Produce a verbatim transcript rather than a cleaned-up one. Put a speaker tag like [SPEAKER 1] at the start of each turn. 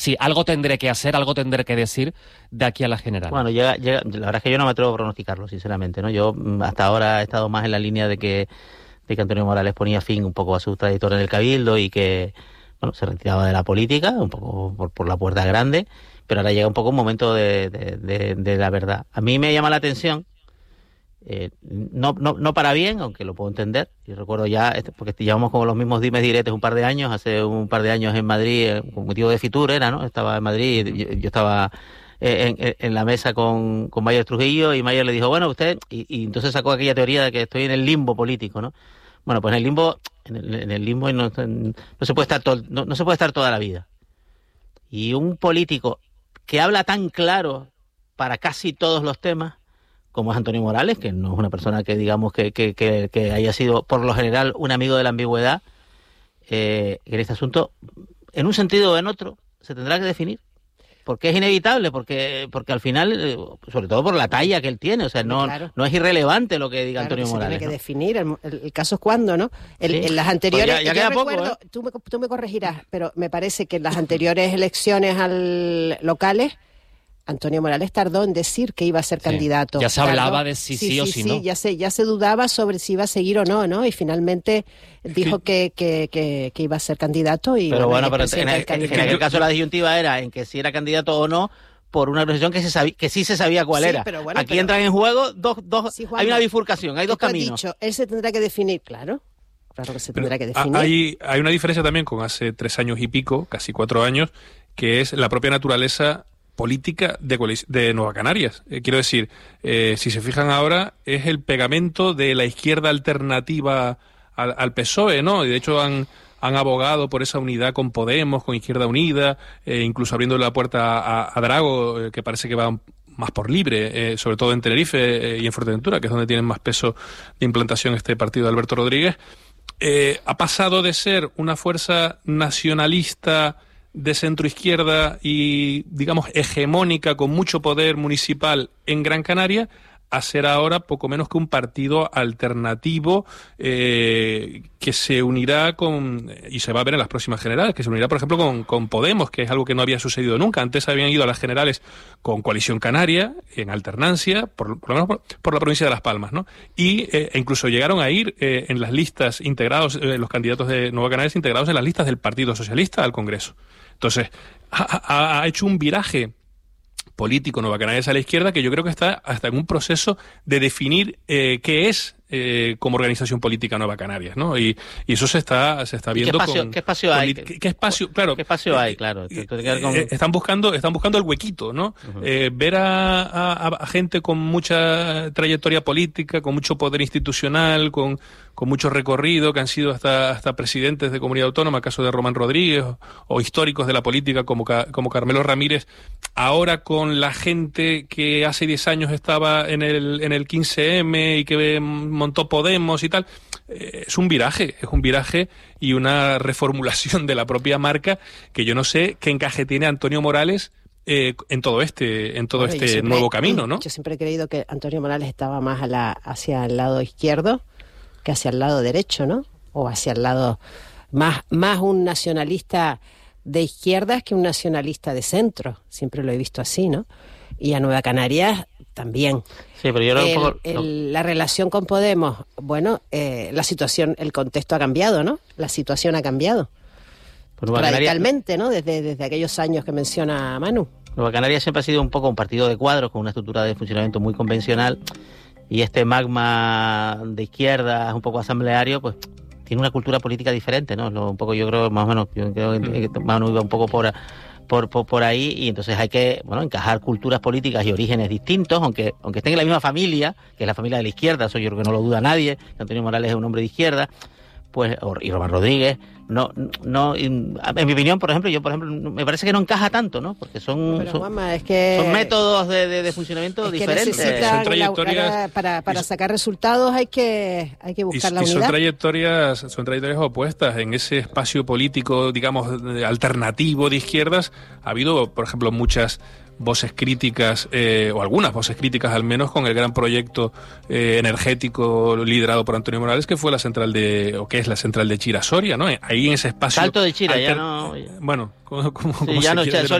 [SPEAKER 1] Sí, algo tendré que hacer, algo tendré que decir de aquí a las generales.
[SPEAKER 2] Bueno, llega, llega, la verdad es que yo no me atrevo a pronosticarlo, sinceramente, ¿no? Yo hasta ahora he estado más en la línea de que, de que Antonio Morales ponía fin un poco a su trayectoria en el Cabildo y que, bueno, se retiraba de la política, un poco por, por la puerta grande, pero ahora llega un poco un momento de, de, de, de la verdad. A mí me llama la atención, eh, no, no, no para bien, aunque lo puedo entender. Yo recuerdo ya, porque llevamos como los mismos dimes diretes un par de años, hace un par de años en Madrid, con motivo de Fitur era, ¿no? Estaba en Madrid, yo, yo estaba en, en, en la mesa con, con Mayer Trujillo y Mayer le dijo, bueno, usted, y, y entonces sacó aquella teoría de que estoy en el limbo político, ¿no? Bueno, pues en el limbo, en el, en el limbo no, no se puede estar to, no, no se puede estar toda la vida. Y un político que habla tan claro para casi todos los temas, como es Antonio Morales, que no es una persona que digamos que, que, que, que haya sido por lo general un amigo de la ambigüedad, eh, en este asunto, en un sentido o en otro, se tendrá que definir. Porque es inevitable, porque porque al final, sobre todo por la talla que él tiene, o sea, no, claro. no es irrelevante lo que diga claro Antonio
[SPEAKER 3] que
[SPEAKER 2] Morales.
[SPEAKER 3] Se tiene que
[SPEAKER 2] ¿no?
[SPEAKER 3] definir, el, el, el caso es cuándo, ¿no? El,
[SPEAKER 2] Sí.
[SPEAKER 3] En las anteriores,
[SPEAKER 2] pues ya, ya
[SPEAKER 3] yo
[SPEAKER 2] queda
[SPEAKER 3] recuerdo,
[SPEAKER 2] poco, ¿eh?
[SPEAKER 3] tú, me, tú me corregirás, pero me parece que en las anteriores elecciones al locales, Antonio Morales tardó en decir que iba a ser sí. candidato.
[SPEAKER 1] Ya se
[SPEAKER 3] tardó,
[SPEAKER 1] hablaba de si sí, sí, sí o si
[SPEAKER 3] sí,
[SPEAKER 1] no.
[SPEAKER 3] Sí, ya se, ya se dudaba sobre si iba a seguir o no, ¿no? Y finalmente dijo sí. que, que, que, que iba a ser candidato. Y
[SPEAKER 2] pero bueno,
[SPEAKER 3] bueno
[SPEAKER 2] pero en, el, en aquel caso la disyuntiva era en que si era candidato o no, por una organización que se sabía, que sí se sabía cuál sí, era. Pero bueno, Aquí pero... entran en juego dos, dos sí, Juanma, hay una bifurcación, hay dos caminos.
[SPEAKER 3] Has dicho, él se tendrá que definir, claro. Claro que se tendrá que definir.
[SPEAKER 4] Hay, hay una diferencia también con hace tres años y pico, casi cuatro años, que es la propia naturaleza política de, de Nueva Canarias. Eh, quiero decir, eh, si se fijan ahora, es el pegamento de la izquierda alternativa al, al P S O E, ¿no? Y de hecho han, han abogado por esa unidad con Podemos, con Izquierda Unida, eh, incluso abriendo la puerta a, a Drago, eh, que parece que va más por libre, eh, sobre todo en Tenerife eh, y en Fuerteventura, que es donde tienen más peso de implantación este partido de Alberto Rodríguez. Eh, ha pasado de ser una fuerza nacionalista de centro-izquierda y, digamos, hegemónica, con mucho poder municipal en Gran Canaria, a ser ahora poco menos que un partido alternativo eh, que se unirá con, y se va a ver en las próximas generales, que se unirá, por ejemplo, con, con Podemos, que es algo que no había sucedido nunca. Antes habían ido a las generales con Coalición Canaria, en alternancia, por, por lo menos por, por la provincia de Las Palmas, ¿no? Y eh, incluso llegaron a ir eh, en las listas integrados, eh, los candidatos de Nueva Canarias integrados en las listas del Partido Socialista al Congreso. Entonces, ha, ha, ha hecho un viraje político Nueva Canarias a la izquierda que yo creo que está hasta en un proceso de definir eh, qué es eh, como organización política Nueva Canarias, ¿no? Y, y eso se está se está viendo.
[SPEAKER 2] ¿Qué espacio,
[SPEAKER 4] con,
[SPEAKER 2] ¿qué espacio
[SPEAKER 4] con,
[SPEAKER 2] hay?
[SPEAKER 4] ¿qué, qué espacio? Claro.
[SPEAKER 2] ¿Qué espacio
[SPEAKER 4] eh,
[SPEAKER 2] hay? Claro.
[SPEAKER 4] Eh, eh, están buscando están buscando el huequito, ¿no? Uh-huh. Eh, ver a, a, a gente con mucha trayectoria política, con mucho poder institucional, con con mucho recorrido, que han sido hasta hasta presidentes de comunidad autónoma, caso de Román Rodríguez, o, o históricos de la política como como Carmelo Ramírez, ahora con la gente que hace diez años estaba en el en el quince eme y que montó Podemos y tal. Eh, es un viraje, es un viraje y una reformulación de la propia marca que yo no sé qué encaje tiene Antonio Morales eh, en todo este en todo bueno, este siempre, nuevo camino, ¿no?
[SPEAKER 3] Yo siempre he creído que Antonio Morales estaba más a la, hacia el lado izquierdo que hacia el lado derecho, ¿no? O hacia el lado más más un nacionalista de izquierdas que un nacionalista de centro. Siempre lo he visto así, ¿no? Y a Nueva Canarias también.
[SPEAKER 2] Sí, pero yo
[SPEAKER 3] el,
[SPEAKER 2] un poco...
[SPEAKER 3] el, la relación con Podemos, bueno, eh, la situación, el contexto ha cambiado, ¿no? La situación ha cambiado. Pues radicalmente, ¿no? Desde, desde aquellos años que menciona Manu.
[SPEAKER 2] Nueva Canarias siempre ha sido un poco un partido de cuadros con una estructura de funcionamiento muy convencional y este magma de izquierda, un poco asambleario, pues tiene una cultura política diferente, ¿no? Un poco yo creo, más o menos, yo creo que Manu iba un poco por... Por, por, por ahí, y entonces hay que bueno encajar culturas políticas y orígenes distintos, aunque aunque estén en la misma familia, que es la familia de la izquierda, eso yo creo que no lo duda nadie, que Antonio Morales es un hombre de izquierda, pues y Román Rodríguez, no no en mi opinión, por ejemplo, yo por ejemplo me parece que no encaja tanto, ¿no? Porque son
[SPEAKER 3] Pero,
[SPEAKER 2] son,
[SPEAKER 3] mamá, es que
[SPEAKER 2] son métodos de, de, de funcionamiento
[SPEAKER 3] es que
[SPEAKER 2] diferentes.
[SPEAKER 4] Son trayectorias
[SPEAKER 3] para para sacar resultados hay que hay que buscar
[SPEAKER 4] y,
[SPEAKER 3] la
[SPEAKER 4] y
[SPEAKER 3] unidad.
[SPEAKER 4] Son trayectorias son trayectorias opuestas. En ese espacio político, digamos, alternativo de izquierdas ha habido, por ejemplo, muchas voces críticas, eh, o algunas voces críticas al menos, con el gran proyecto eh, energético liderado por Antonio Morales, que fue la central de, o que es la central de Chira Soria, ¿no? Ahí en ese espacio...
[SPEAKER 2] Salto de Chira,
[SPEAKER 4] alter...
[SPEAKER 2] ya no...
[SPEAKER 4] Bueno, como, como,
[SPEAKER 2] sí,
[SPEAKER 4] como
[SPEAKER 2] ya
[SPEAKER 4] se
[SPEAKER 2] no,
[SPEAKER 4] quiere